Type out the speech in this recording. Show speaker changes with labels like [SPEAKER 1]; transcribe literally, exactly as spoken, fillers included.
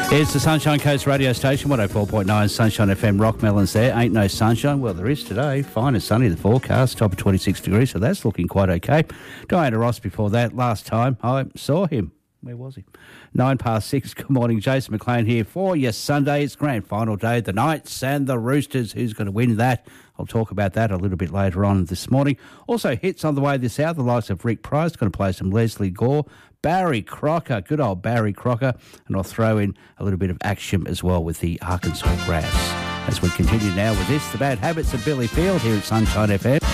[SPEAKER 1] It's the Sunshine Coast radio station, one oh four point nine Sunshine F M. Rockmelon's there. Ain't no sunshine. Well, there is today. Fine and sunny, the forecast, top of twenty-six degrees, so that's looking quite okay. Diana Ross before that. Last time I saw him. Where was he? Nine past six. Good morning. Jason McLean here for your Sunday. It's grand final day. The Knights and the Roosters. Who's going to win that? I'll talk about that a little bit later on this morning. Also, hits on the way this hour. The likes of Rick Price going to play some Leslie Gore. Barry Crocker, good old Barry Crocker. And I'll throw in a little bit of action as well with the Arkansas Grass. As we continue now with this, the Bad Habits of Billy Field here at Sunshine F M.